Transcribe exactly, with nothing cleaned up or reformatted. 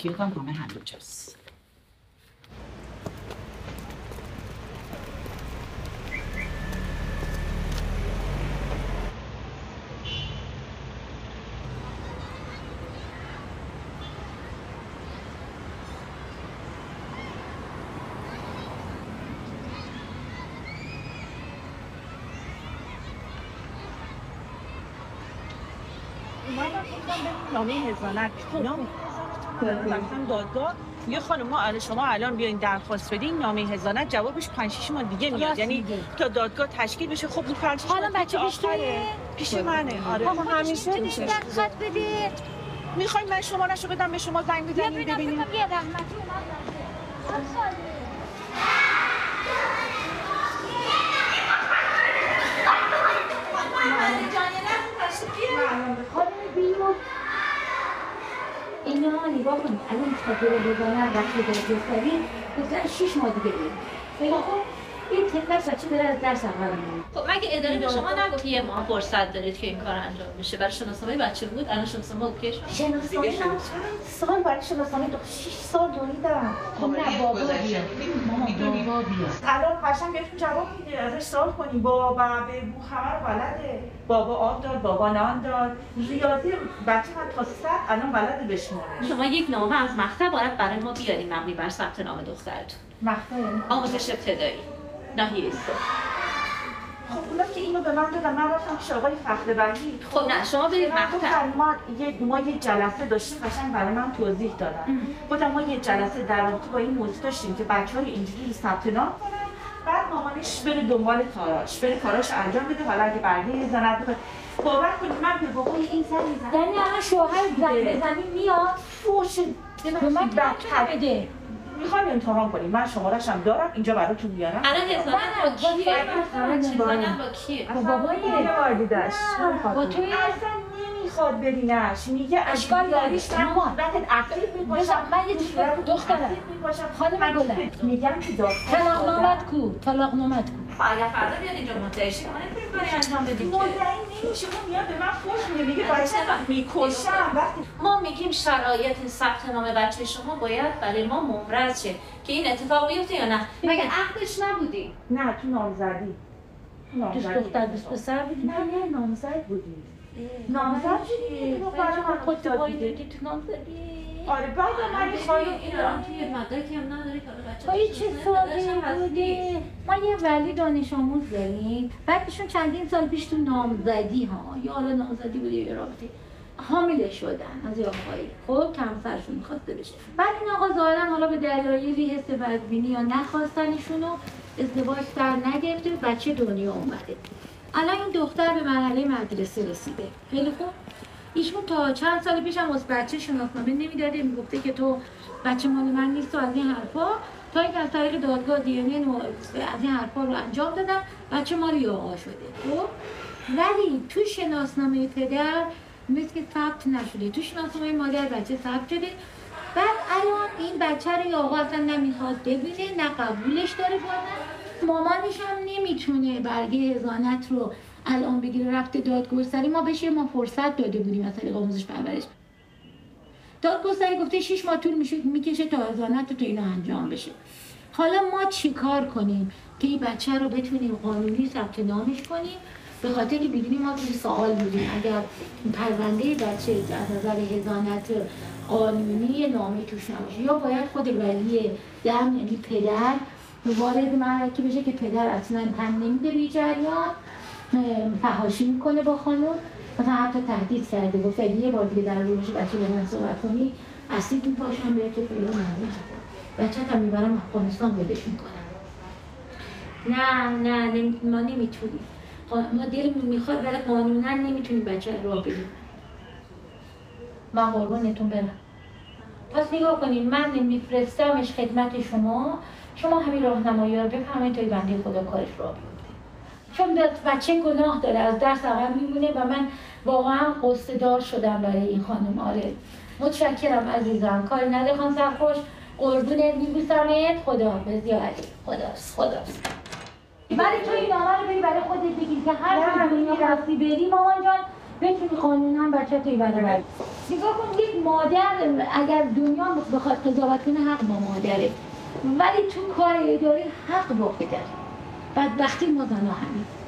کفیات هم همه همینجاست. نامه هزانت نام رفتم دادگاه یه خانم ما شما الان بیاین درخواست بدین نامه هزانت جوابش پنج شش ماه دیگه میاد، یعنی تا دادگاه تشکیل بشه. خب این پنج شش ماه بچه آخره پیش منه. آره خب همیشه میشه درخواست بده. میخواین من شماره‌شو بدم به شما زنگ بزنید ببینید. یه رحمتی اومد. اینا نگاه کنید الان خاطر بزنن وقتی داری بسری بزن شیش ماه دیگه بریم. خیلی خوب این تکلف بچه بره از درس اول میمونه. خب مگه اداره به شما نگفت یه ماه فرصت دارید که این کار انجام بشه؟ برای شناسنامه بچه بود الان شناسنامه اوکی شد. شناسنامه من چند سال برای شناسنامه دو شش سال دویدم. خب نه بابا بیاد. مامان بابا بیاد. الان قشنگ بهتون جواب میده، ازش سوال کنین. بابا به بو خبر بلده. بابا آب داد، بابا نان داد. ریاضی بچه من تا صد الان بلده بشماره. شما یک نامه از مقطع باید برای ما بیارین مبنی بر ثبت نام دخترتون. مقطع یعنی آموزش ابتدایی. ناحیه سه. خب اونا که اینو به من دادن، من رفتم پیش آقای فخربندی. خب نه شما برید مقطع. ما یه ما یه جلسه داشتیم قشنگ برای من توضیح دادن. گفتم ما یه جلسه در رابطه با این موضوع داشتیم که بچه‌ها اینجوری ثبت نام کنن، بعد مامانش بره دنبال کاراش، بره کاراش انجام بده. حالا اگه برگه هزانت بخواد باور کنید من به بابای این زن میزنم. یعنی الان شوهر زنگ بزنی میاد فوش به من بدتر بده. میخوایم امتحان کنیم. من شماره‌ش هم دارم اینجا براتون میارم. الان هزانت با کیه؟ هزانت با کیه؟ با بابای والدش. با توی اصلا نمیخواد برینش، میگه اشکال داریش مامان صورتت اخیر میباشم. من یه چیز دخترم خانم گلم میگم که داستان طلاق نامت کو طلاق نامت کو. اگر فردا بیاد اینجا مدعی شه ما نمیتونیم کاری انجام بدیم که. مدعی نمیشه، اون میاد به من فوش میده، میگه بچه میکشم. وقتی ما میگیم شرایط ثبت نام بچه شما باید برای ما مبرز شه که این اتفاق بیفته یا نه. مگه عقدش نبودی؟ نه تو نامزدی. دوست دختر دوست پسر بودی؟ نه نه نامزد بودی. نامزد بودی؟ تو برای خودت باید که تو نامزدی. آره بعد من خواهی این الان توی مدرکی هم نداره که بچه توی چه سالی بوده؟ ما یه ولی دانش آموز داریم بعدشون چندین سال پیش تو نامزدی ها یا حالا نامزدی بوده یا رابطه حامله شدن از یه آقایی. خب کم سرشون میخواسته بشه. بعد این آقا ظاهرا حالا به دلایلی حس بدبینی یا نخواستنشون رو ازدواج در نگرفته بچه دنیا اومده. الان این دختر به مرحله مدرسه رسیده. خیلی خوب. ایشون تا چند سال پیش هم از بچه شناسنامه نمیداده، میگفته که تو بچه مال من نیست و از این حرفا، تا اینکه از طریق دادگاه دی ان ای از این حرفا رو انجام دادن بچه مال یه آقا شده. خب ولی تو شناسنامه پدر مثل که ثبت نشده، تو شناسنامه مادر بچه ثبت شده. بعد الان این بچه رو یه آقا اصلا نمیخواد ببینه، نه قبولش داره بازن، مامانش هم نمیتونه برگه هزانت رو الان بگیره رفته دادگستری. ما بهش ما فرصت داده بودیم از طریق آموزش پرورش. دادگستری گفته شش ماه طول میشه میکشه تا هزانت تو اینا انجام بشه. حالا ما چیکار کنیم که این بچه رو بتونیم قانونی ثبت نامش کنیم؟ به خاطر که میدونیم ما توی سوال بودیم اگر پرونده بچه از نظر هزانت قانونی نامه توش نباشه یا باید خود ولی دم یعنی پدر وارد معرکه بشه که پدر اصلا هم نمیده به جریان، فحاشی میکنه با خانم، مثلا حتی تهدید کرده گفت یه بار دیگه در روش بچه به من صحبت کنی اسید میپاشم به تو فعلا نمیشه بچه تا میبرم افغانستان بودش میکنم. نه نه ما نمیتونیم، ما دلمون میخواد ولی قانونا نمیتونیم بچه رو راه بدیم. من قربونتون برم. پس نگاه کنین من میفرستمش خدمت شما، شما همین راهنمایی رو بفهمید تا بنده خدا کارش راه بیفته. چون بچه گناه داره از درس عقب میمونه و من واقعا قصه دار شدم برای این خانم. آره متشکرم عزیزم، کاری نداره خانم سرخوش، قربونت میبوسمت، خداحافظ یا علی، خداحافظ خداحافظ. ولی تو این نامه رو بری برای خودت بگیر که هر جای دنیا خواستی بری مامان جان بتونی قانونا بچه تو ایوان ببری. نگاه کن یک مادر اگر دنیا بخواد قضاوت کنه حق با مادره، ولی تو کار اداری حق با پدره. بدبختی ما زنها همین.